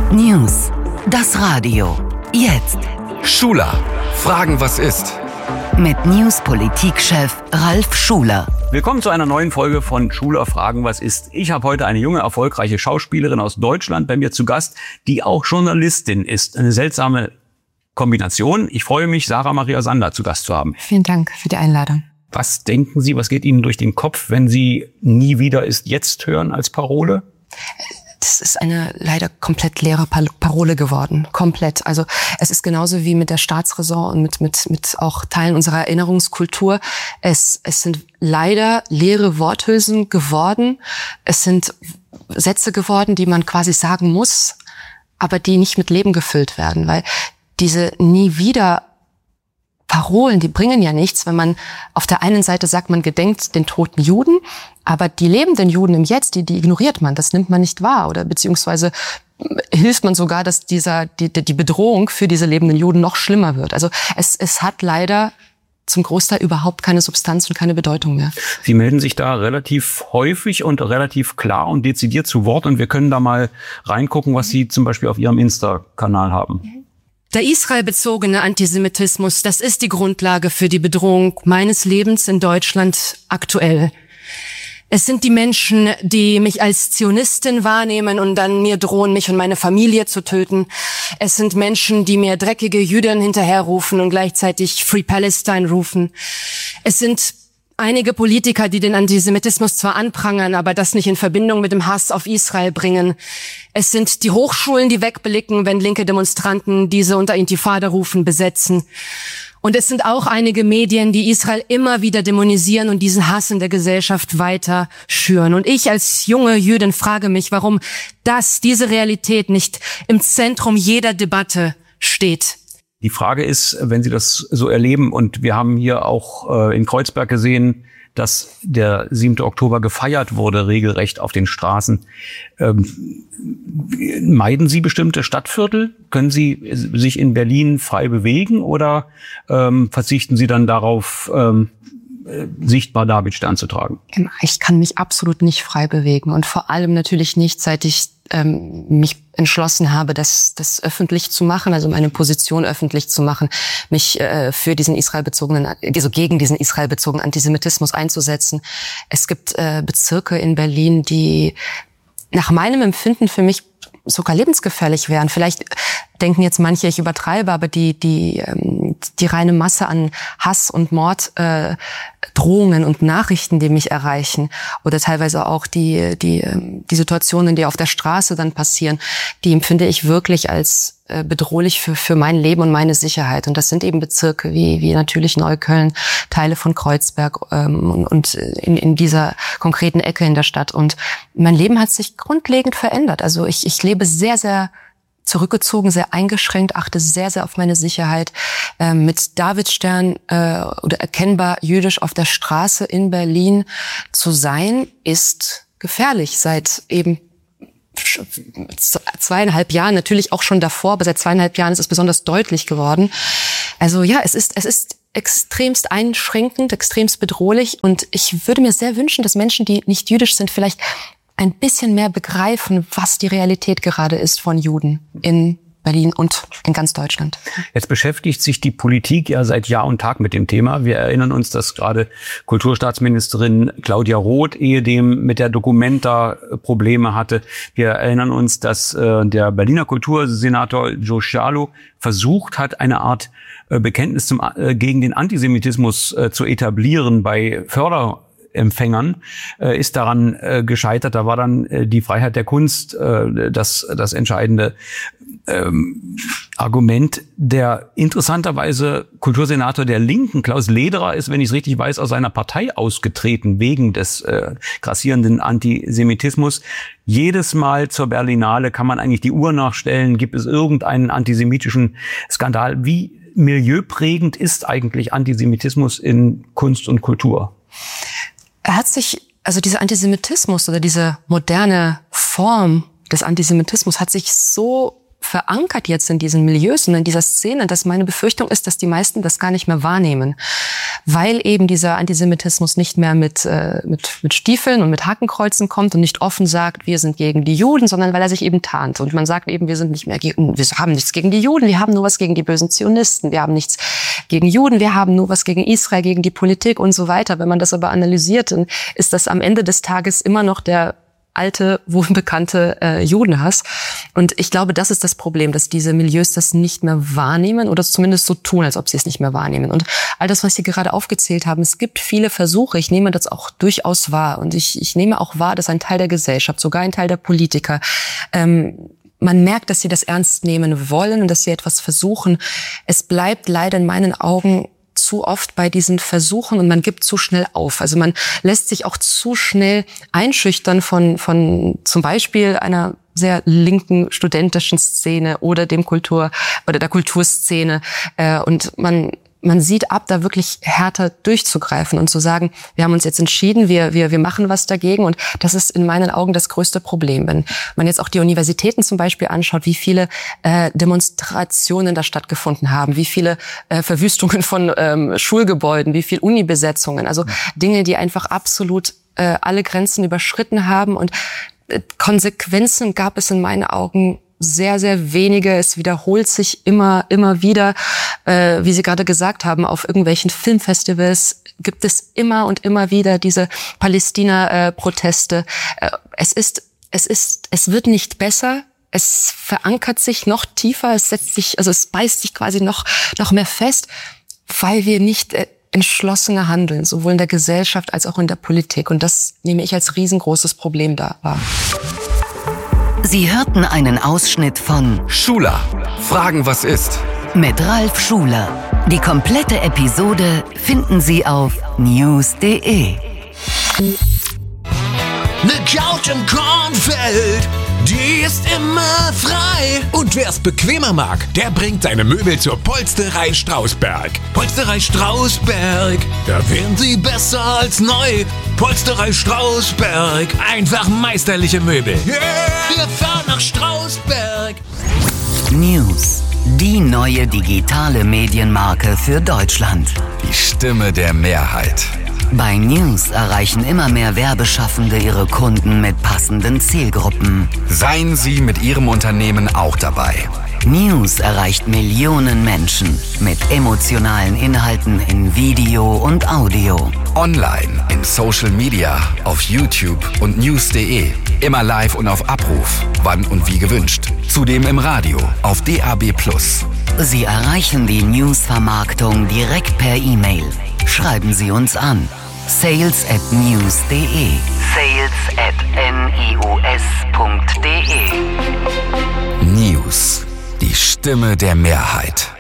News. Das Radio. Jetzt. Schuler. Fragen, was ist? Mit News-Politikchef Ralf Schuler. Willkommen zu einer neuen Folge von Schuler Fragen, was ist? Ich habe heute eine junge, erfolgreiche Schauspielerin aus Deutschland bei mir zu Gast, die auch Journalistin ist. Eine seltsame Kombination. Ich freue mich, Sarah Maria Sander zu Gast zu haben. Vielen Dank für die Einladung. Was denken Sie, was geht Ihnen durch den Kopf, wenn Sie "Nie wieder ist jetzt" hören als Parole? Das ist eine leider komplett leere Parole geworden. Komplett. Also es ist genauso wie mit der Staatsräson und mit auch Teilen unserer Erinnerungskultur. Es sind leider leere Worthülsen geworden. Es sind Sätze geworden, die man quasi sagen muss, aber die nicht mit Leben gefüllt werden. Weil diese "Nie wieder" Parolen, die bringen ja nichts, wenn man auf der einen Seite sagt, man gedenkt den toten Juden, aber die lebenden Juden im Jetzt, die ignoriert man, das nimmt man nicht wahr oder beziehungsweise hilft man sogar, dass die Bedrohung für diese lebenden Juden noch schlimmer wird. Also es hat leider zum Großteil überhaupt keine Substanz und keine Bedeutung mehr. Sie melden sich da relativ häufig und relativ klar und dezidiert zu Wort und wir können da mal reingucken, was Sie zum Beispiel auf Ihrem Insta-Kanal haben. Der israelbezogene Antisemitismus, das ist die Grundlage für die Bedrohung meines Lebens in Deutschland aktuell. Es sind die Menschen, die mich als Zionistin wahrnehmen und dann mir drohen, mich und meine Familie zu töten. Es sind Menschen, die mir dreckige Juden hinterherrufen und gleichzeitig Free Palestine rufen. Es sind einige Politiker, die den Antisemitismus zwar anprangern, aber das nicht in Verbindung mit dem Hass auf Israel bringen. Es sind die Hochschulen, die wegblicken, wenn linke Demonstranten diese unter Intifada rufen, besetzen. Und es sind auch einige Medien, die Israel immer wieder dämonisieren und diesen Hass in der Gesellschaft weiter schüren. Und ich als junge Jüdin frage mich, warum diese Realität nicht im Zentrum jeder Debatte steht. Die Frage ist, wenn Sie das so erleben, und wir haben hier auch in Kreuzberg gesehen, dass der 7. Oktober gefeiert wurde, regelrecht auf den Straßen. Meiden Sie bestimmte Stadtviertel? Können Sie sich in Berlin frei bewegen oder verzichten Sie dann darauf, sichtbar Davidstern zu tragen? Ich kann mich absolut nicht frei bewegen und vor allem natürlich nicht, seit ich mich entschlossen habe, das öffentlich zu machen, also meine Position öffentlich zu machen, mich für diesen gegen diesen israelbezogenen Antisemitismus einzusetzen. Es gibt Bezirke in Berlin, die nach meinem Empfinden für mich sogar lebensgefährlich wären. Vielleicht denken jetzt manche, ich übertreibe, aber die reine Masse an Hass und Mord, Drohungen und Nachrichten, die mich erreichen, oder teilweise auch die Situationen, die auf der Straße dann passieren, die empfinde ich wirklich als bedrohlich für mein Leben und meine Sicherheit. Und das sind eben Bezirke wie natürlich Neukölln, Teile von Kreuzberg und in dieser konkreten Ecke in der Stadt. Und mein Leben hat sich grundlegend verändert. Also ich lebe sehr, sehr zurückgezogen, sehr eingeschränkt, achte sehr, sehr auf meine Sicherheit. Mit Davidstern oder erkennbar jüdisch auf der Straße in Berlin zu sein, ist gefährlich. Seit eben 2,5 Jahren, natürlich auch schon davor, aber seit 2,5 Jahren ist es besonders deutlich geworden. Also ja, es ist extremst einschränkend, extremst bedrohlich und ich würde mir sehr wünschen, dass Menschen, die nicht jüdisch sind, vielleicht ein bisschen mehr begreifen, was die Realität gerade ist von Juden in Berlin und in ganz Deutschland. Jetzt beschäftigt sich die Politik ja seit Jahr und Tag mit dem Thema. Wir erinnern uns, dass gerade Kulturstaatsministerin Claudia Roth ehedem mit der Documenta Probleme hatte. Wir erinnern uns, dass der Berliner Kultursenator Joe Scialo versucht hat, eine Art Bekenntnis gegen den Antisemitismus zu etablieren bei Förderempfängern, ist daran gescheitert. Da war dann die Freiheit der Kunst das entscheidende Argument. Der interessanterweise Kultursenator der Linken, Klaus Lederer, ist, wenn ich es richtig weiß, aus seiner Partei ausgetreten wegen des grassierenden Antisemitismus. Jedes Mal zur Berlinale kann man eigentlich die Uhr nachstellen, gibt es irgendeinen antisemitischen Skandal. Wie milieuprägend ist eigentlich Antisemitismus in Kunst und Kultur? Dieser Antisemitismus oder diese moderne Form des Antisemitismus hat sich so verankert jetzt in diesen Milieus und in dieser Szene, dass meine Befürchtung ist, dass die meisten das gar nicht mehr wahrnehmen, weil eben dieser Antisemitismus nicht mehr mit Stiefeln und mit Hakenkreuzen kommt und nicht offen sagt, wir sind gegen die Juden, sondern weil er sich eben tarnt. Und man sagt eben, wir haben nichts gegen die Juden, wir haben nur was gegen die bösen Zionisten, wir haben nichts gegen Juden, wir haben nur was gegen Israel, gegen die Politik und so weiter. Wenn man das aber analysiert, dann ist das am Ende des Tages immer noch der alte, wohlbekannte Judenhass. Und ich glaube, das ist das Problem, dass diese Milieus das nicht mehr wahrnehmen oder zumindest so tun, als ob sie es nicht mehr wahrnehmen. Und all das, was Sie gerade aufgezählt haben, es gibt viele Versuche, ich nehme das auch durchaus wahr. Und ich nehme auch wahr, dass ein Teil der Gesellschaft, sogar ein Teil der Politiker, man merkt, dass sie das ernst nehmen wollen und dass sie etwas versuchen. Es bleibt leider in meinen Augen zu oft bei diesen Versuchen und man gibt zu schnell auf. Also man lässt sich auch zu schnell einschüchtern von zum Beispiel einer sehr linken studentischen Szene oder der Kulturszene. Und man sieht ab, da wirklich härter durchzugreifen und zu sagen, wir haben uns jetzt entschieden, wir machen was dagegen. Und das ist in meinen Augen das größte Problem. Wenn man jetzt auch die Universitäten zum Beispiel anschaut, wie viele Demonstrationen da stattgefunden haben, wie viele Verwüstungen von Schulgebäuden, wie viel Unibesetzungen, also Dinge, die einfach absolut alle Grenzen überschritten haben. Und Konsequenzen gab es in meinen Augen sehr, sehr wenige. Es wiederholt sich immer wieder, wie Sie gerade gesagt haben, auf irgendwelchen Filmfestivals gibt es immer und immer wieder diese Palästina-Proteste. Es wird nicht besser. Es verankert sich noch tiefer. Es beißt sich quasi noch mehr fest, weil wir nicht entschlossener handeln, sowohl in der Gesellschaft als auch in der Politik. Und das nehme ich als riesengroßes Problem da wahr. Sie hörten einen Ausschnitt von Schuler, Fragen, was ist? Mit Ralf Schuler. Die komplette Episode finden Sie auf news.de. Ne Couch im Kornfeld, die ist immer frei. Und wer's bequemer mag, der bringt seine Möbel zur Polsterei Strausberg. Polsterei Strausberg, da wären sie besser als neu. Polsterei Strausberg, einfach meisterliche Möbel. Yeah, wir fahren nach Strausberg. News, die neue digitale Medienmarke für Deutschland. Die Stimme der Mehrheit. Bei News erreichen immer mehr Werbeschaffende ihre Kunden mit passenden Zielgruppen. Seien Sie mit Ihrem Unternehmen auch dabei. News erreicht Millionen Menschen mit emotionalen Inhalten in Video und Audio. Online, in Social Media, auf YouTube und news.de. Immer live und auf Abruf, wann und wie gewünscht. Zudem im Radio, auf DAB+. Sie erreichen die News-Vermarktung direkt per E-Mail. Schreiben Sie uns an. sales@news.de. sales@news.de. News, die Stimme der Mehrheit.